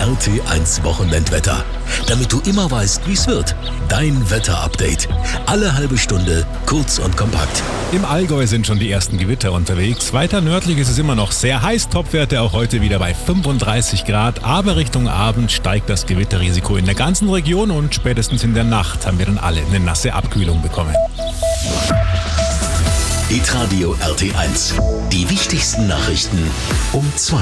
RT1 Wochenendwetter. Damit du immer weißt, wie es wird. Dein Wetterupdate. Alle halbe Stunde, kurz und kompakt. Im Allgäu sind schon die ersten Gewitter unterwegs. Weiter nördlich ist es immer noch sehr heiß. Topwerte auch heute wieder bei 35 Grad. Aber Richtung Abend steigt das Gewitterrisiko in der ganzen Region und spätestens in der Nacht haben wir dann alle eine nasse Abkühlung bekommen. Hitradio RT1. Die wichtigsten Nachrichten um 2.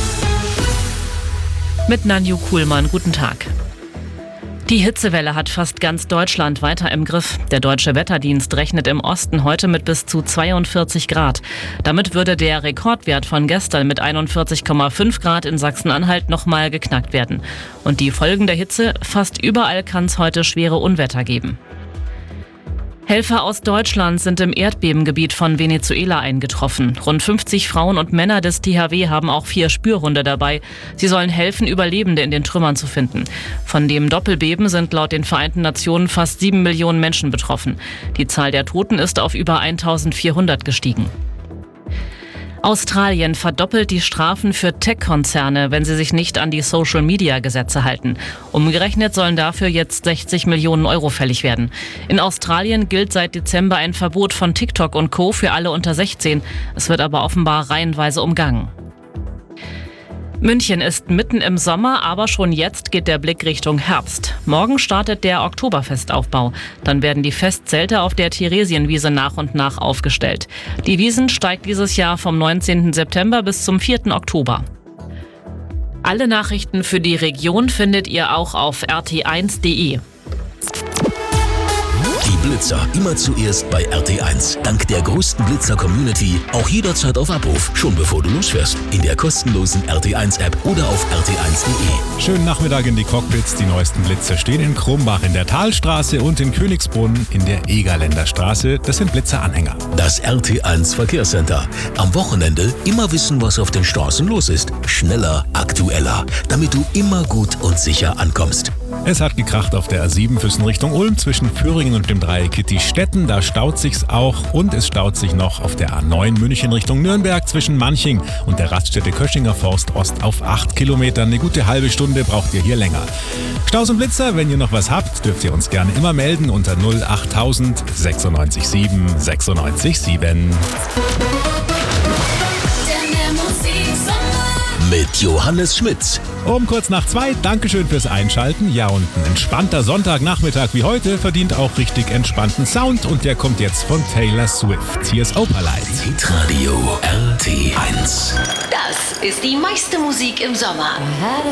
Mit Nanju Kuhlmann, guten Tag. Die Hitzewelle hat fast ganz Deutschland weiter im Griff. Der Deutsche Wetterdienst rechnet im Osten heute mit bis zu 42 Grad. Damit würde der Rekordwert von gestern mit 41,5 Grad in Sachsen-Anhalt nochmal geknackt werden. Und die Folgen der Hitze? Fast überall kann es heute schwere Unwetter geben. Helfer aus Deutschland sind im Erdbebengebiet von Venezuela eingetroffen. Rund 50 Frauen und Männer des THW haben auch 4 Spürhunde dabei. Sie sollen helfen, Überlebende in den Trümmern zu finden. Von dem Doppelbeben sind laut den Vereinten Nationen fast 7 Millionen Menschen betroffen. Die Zahl der Toten ist auf über 1400 gestiegen. Australien verdoppelt die Strafen für Tech-Konzerne, wenn sie sich nicht an die Social-Media-Gesetze halten. Umgerechnet sollen dafür jetzt 60 Millionen Euro fällig werden. In Australien gilt seit Dezember ein Verbot von TikTok und Co. für alle unter 16. Es wird aber offenbar reihenweise umgangen. München ist mitten im Sommer, aber schon jetzt geht der Blick Richtung Herbst. Morgen startet der Oktoberfestaufbau. Dann werden die Festzelte auf der Theresienwiese nach und nach aufgestellt. Die Wiesn steigt dieses Jahr vom 19. September bis zum 4. Oktober. Alle Nachrichten für die Region findet ihr auch auf rt1.de. Die Blitzer immer zuerst bei RT1. Dank der größten Blitzer-Community auch jederzeit auf Abruf, schon bevor du losfährst. In der kostenlosen RT1-App oder auf rt1.de. Schönen Nachmittag in die Cockpits. Die neuesten Blitzer stehen in Krumbach in der Talstraße und in Königsbrunn in der Egerländer Straße. Das sind Blitzeranhänger. Das RT1 Verkehrscenter. Am Wochenende immer wissen, was auf den Straßen los ist. Schneller, aktueller, damit du immer gut und sicher ankommst. Es hat gekracht auf der A7 Füssen Richtung Ulm zwischen Föhringen und dem Dreieck Kitty-Stetten. Da staut sich's auch und es staut sich noch auf der A9 München Richtung Nürnberg zwischen Manching und der Raststätte Köschinger Forst Ost auf 8 Kilometern. Eine gute halbe Stunde braucht ihr hier länger. Staus und Blitzer, wenn ihr noch was habt, dürft ihr uns gerne immer melden unter 08000 96 7 96 7. Mit Johannes Schmitz. Um kurz nach 2, Dankeschön fürs Einschalten. Ja, und ein entspannter Sonntagnachmittag wie heute verdient auch richtig entspannten Sound. Und der kommt jetzt von Taylor Swift. Hier ist Opalite. Hitradio RT1. Das ist die meiste Musik im Sommer.